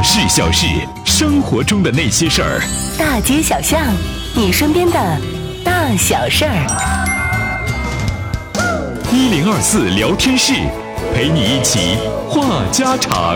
事小事，生活中的那些事儿， 大街小巷，你身边的大小事儿。 1024聊天室，陪你一起话家常。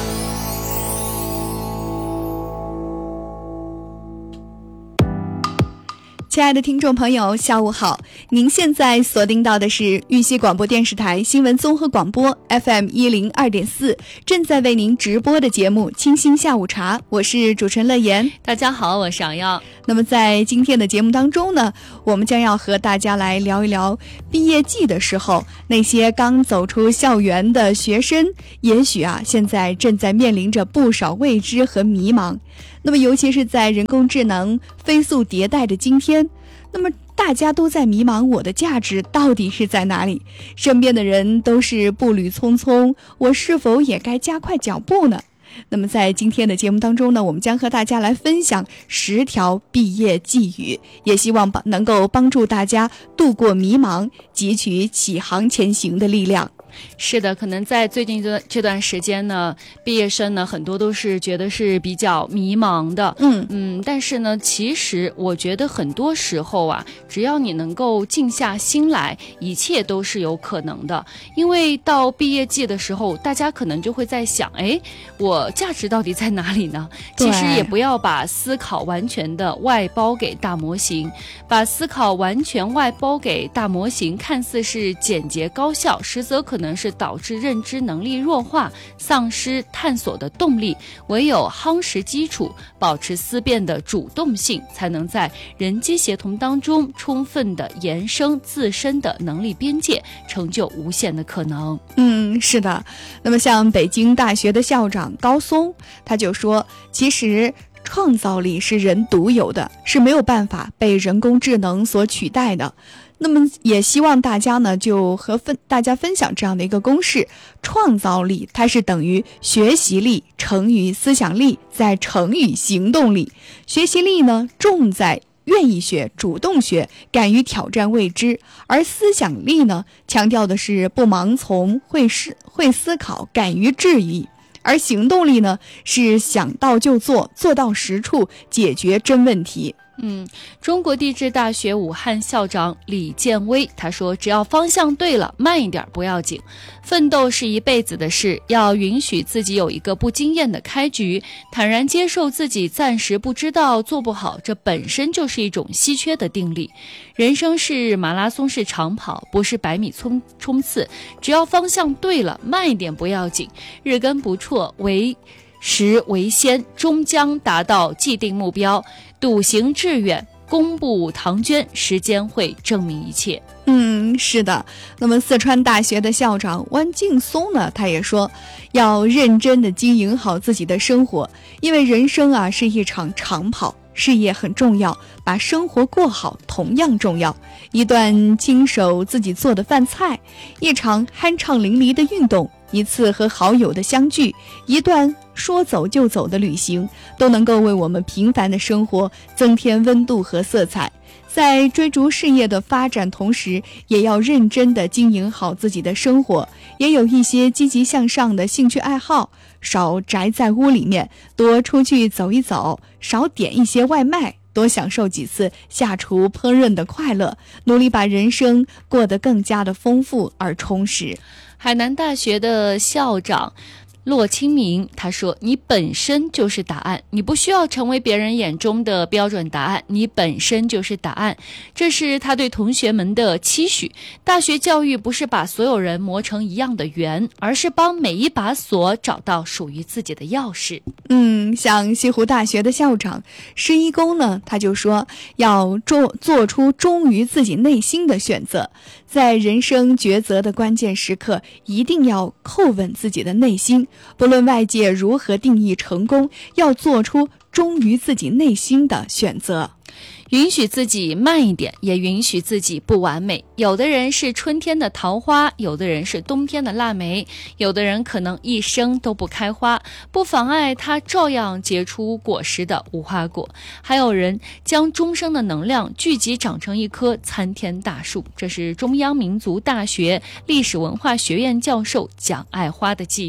亲爱的听众朋友，下午好！您现在锁定到的是玉溪广播电视台新闻综合广播 FM 102.4，正在为您直播的节目《清新下午茶》，我是主持人乐言。 大家好，我是杨耀。 那么在今天的节目当中呢，我们将要和大家来聊一聊毕业季的时候，那些刚走出校园的学生，也许现在正在面临着不少未知和迷茫。那么尤其是在人工智能飞速迭代的今天，那么大家都在迷茫，我的价值到底是在哪里？身边的人都是步履匆匆，我是否也该加快脚步呢？那么在今天的节目当中呢，我们将和大家来分享10条毕业寄语，也希望能够帮助大家度过迷茫，汲取起航前行的力量。 是的，可能在最近这段时间呢，毕业生呢很多都是觉得是比较迷茫的，但是呢，其实我觉得很多时候只要你能够静下心来，一切都是有可能的。因为到毕业季的时候，大家可能就会在想，我价值到底在哪里呢？其实也不要把思考完全的外包给大模型，把思考完全外包给大模型，看似是简洁高效，实则可能是导致认知能力弱化，丧失探索的动力。唯有夯实基础，保持思辨的主动性，才能在人机协同当中充分的延伸自身的能力边界，成就无限的可能。 是的。那么像北京大学的校长高松，他就说，其实创造力是人独有的，是没有办法被人工智能所取代的。那么也希望大家呢，就和大家分享这样的一个公式：创造力它是等于学习力乘以思想力再乘以行动力。学习力呢重在愿意学、主动学、敢于挑战未知，而思想力呢强调的是不盲从、会思考、敢于质疑。而行动力呢是想到就做，做到实处，解决真问题。 中国地质大学武汉校长李建威他说，只要方向对了，慢一点不要紧。奋斗是一辈子的事，要允许自己有一个不惊艳的开局，坦然接受自己暂时不知道做不好，这本身就是一种稀缺的定力。人生是马拉松式长跑，不是100米冲刺，只要方向对了，慢一点不要紧，日更不辍，为时为先，终将达到既定目标。笃行致远，公布唐娟，时间会证明一切。 是的。那么四川大学的校长汪劲松呢，他也说，要认真的经营好自己的生活，因为人生是一场长跑，事业很重要，把生活过好同样重要。一段亲手自己做的饭菜，一场酣畅淋漓的运动，一次和好友的相聚，一段说走就走的旅行，都能够为我们平凡的生活增添温度和色彩。在追逐事业的发展同时，也要认真地经营好自己的生活，也有一些积极向上的兴趣爱好，少宅在屋里面，多出去走一走，少点一些外卖，多享受几次下厨烹饪的快乐，努力把人生过得更加的丰富而充实。 海南大学的校长骆清明他说，你本身就是答案，你不需要成为别人眼中的标准答案，你本身就是答案。这是他对同学们的期许。大学教育不是把所有人磨成一样的圆，而是帮每一把锁找到属于自己的钥匙。 像西湖大学的校长施一公呢，他就说，要做出忠于自己内心的选择，在人生抉择的关键时刻，一定要叩问自己的内心，不论外界如何定义成功，要做出忠于自己内心的选择。 允许自己慢一点，也允许自己不完美。有的人是春天的桃花，有的人是冬天的腊梅，有的人可能一生都不开花，不妨碍他照样结出果实的无花果。还有人将终生的能量聚集长成一棵参天大树。这是中央民族大学历史文化学院教授蒋爱花的寄语。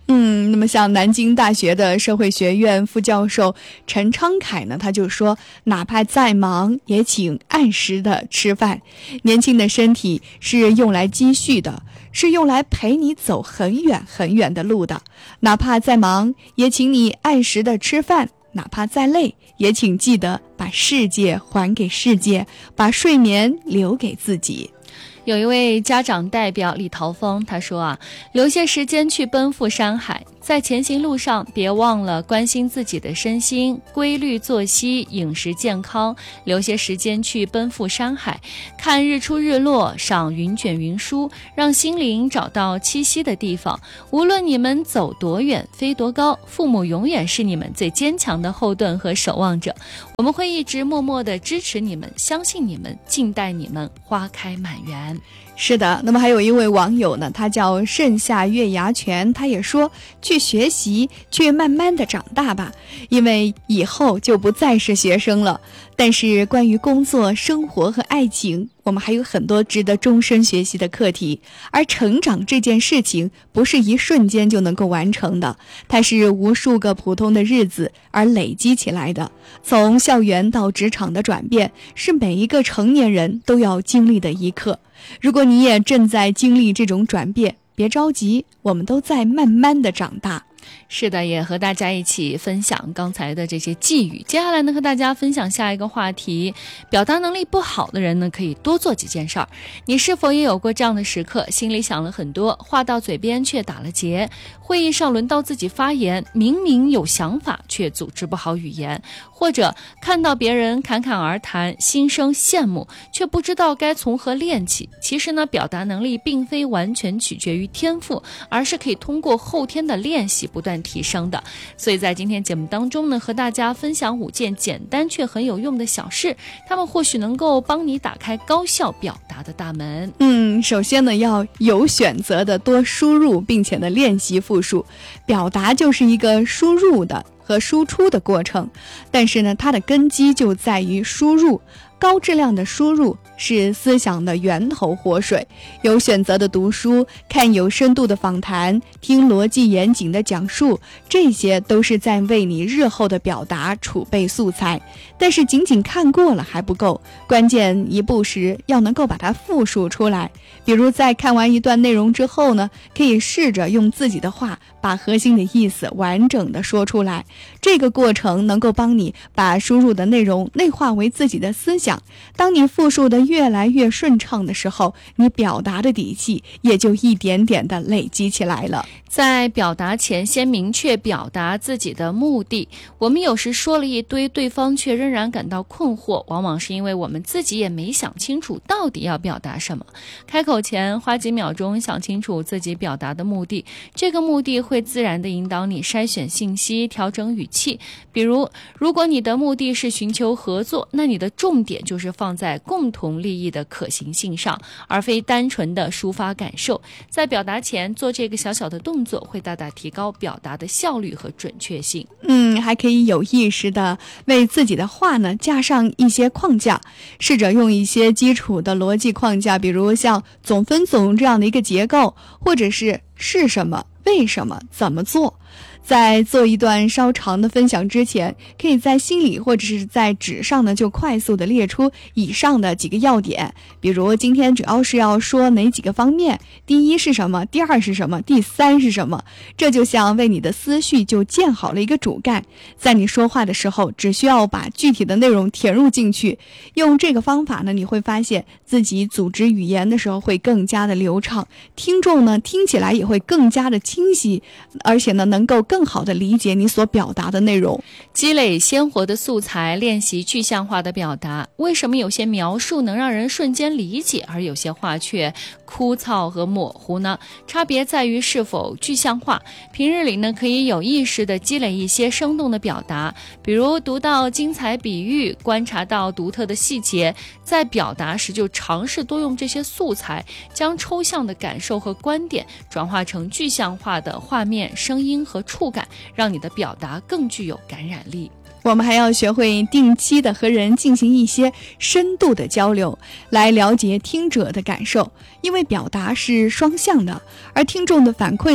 那么像南京大学的社会学院副教授陈昌凯呢，他就说，哪怕再忙也请按时的吃饭。年轻的身体是用来积蓄的，是用来陪你走很远很远的路的。哪怕再忙也请你按时的吃饭，哪怕再累也请记得把世界还给世界，把睡眠留给自己。 有一位家长代表李桃峰，他说留些时间去奔赴山海，在前行路上别忘了关心自己的身心，规律作息，饮食健康，留些时间去奔赴山海，看日出日落，赏云卷云舒，让心灵找到栖息的地方。无论你们走多远，飞多高，父母永远是你们最坚强的后盾和守望者。我们会一直默默地支持你们，相信你们，静待你们花开满园。 是的，那么还有一位网友呢，他叫盛夏月牙泉，他也说，去学习，去慢慢的长大吧，因为以后就不再是学生了。但是关于工作、生活和爱情，我们还有很多值得终身学习的课题，而成长这件事情不是一瞬间就能够完成的，它是无数个普通的日子而累积起来的。从校园到职场的转变，是每一个成年人都要经历的一课。如果你也正在经历这种转变，别着急，我们都在慢慢的长大。 是的，也和大家一起分享刚才的这些寄语。接下来呢，和大家分享下一个话题，表达能力不好的人呢，可以多做几件事儿。你是否也有过这样的时刻，心里想了很多，话到嘴边却打了结？会议上轮到自己发言，明明有想法，却组织不好语言，或者看到别人侃侃而谈，心生羡慕，却不知道该从何练起。其实呢，表达能力并非完全取决于天赋，而是可以通过后天的练习不断提升的。所以在今天节目当中呢，和大家分享5件简单却很有用的小事，他们或许能够帮你打开高效表达的大门。 首先呢，要有选择的多输入，并且呢练习复述。表达就是一个输入的和输出的过程，但是呢，它的根基就在于输入。高质量的输入是思想的源头活水，有选择的读书，看有深度的访谈，听逻辑严谨的讲述，这些都是在为你日后的表达储备素材。但是仅仅看过了还不够，关键一步时要能够把它复述出来。比如在看完一段内容之后呢，可以试着用自己的话把核心的意思完整的说出来。这个过程能够帮你把输入的内容内化为自己的思想。当你复述的越来越顺畅的时候，你表达的底气也就一点点的累积起来了。 在表达前，先明确表达自己的目的。我们有时说了一堆，对方却仍然感到困惑，往往是因为我们自己也没想清楚到底要表达什么。开口前花几秒钟想清楚自己表达的目的，这个目的会自然地引导你筛选信息，调整语气。比如，如果你的目的是寻求合作，那你的重点就是放在共同利益的可行性上，而非单纯的抒发感受。在表达前做这个小小的动作，会大大提高表达的效率和准确性。 还可以有意识的为自己的话呢加上一些框架，试着用一些基础的逻辑框架，比如像总分总这样的一个结构，或者是什么、为什么、怎么做。在做一段稍长的分享之前，可以在心里或者是在纸上呢就快速的列出以上的几个要点，比如今天主要是要说哪几个方面，第一是什么，第二是什么，第三是什么。这就像为你的思绪就建好了一个主干，在你说话的时候只需要把具体的内容填入进去。用这个方法呢，你会发现自己组织语言的时候会更加的流畅，听众呢听起来也会更加的清晰，而且呢能够更好的理解你所表达的内容。 积累鲜活的素材，练习具象化的表达。为什么有些描述能让人瞬间理解，而有些话却枯燥和模糊呢？差别在于是否具象化。平日里呢，可以有意识的积累一些生动的表达，比如读到精彩比喻，观察到独特的细节，在表达时就尝试多用这些素材，将抽象的感受和观点转化成具象化的画面、声音和触感，让你的表达更具有感染力。 我们还要学会定期的和人进行一些深度的交流，来了解听者的感受，因为表达是双向的，而听众的反馈呢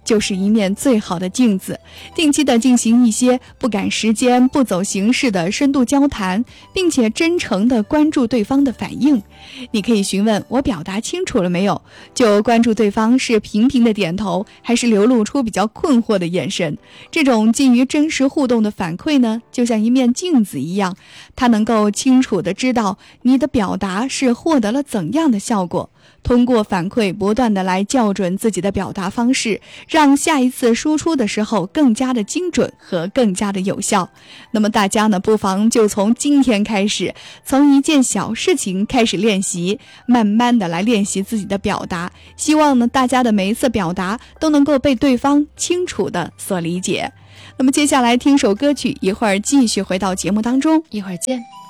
就是一面最好的镜子。定期的进行一些不赶时间、不走形式的深度交谈，并且真诚地关注对方的反应。你可以询问我表达清楚了没有，就关注对方是频频的点头，还是流露出比较困惑的眼神。这种基于真实互动的反馈呢，就像一面镜子一样，它能够清楚地知道你的表达是获得了怎样的效果。通过反馈不断地来校准自己的表达方式，让下一次输出的时候更加的精准和更加的有效。那么大家呢，不妨就从今天开始，从一件小事情开始练习，慢慢的来练习自己的表达。希望呢，大家的每一次表达都能够被对方清楚的所理解。那么接下来听首歌曲，一会儿继续回到节目当中， 一会儿见。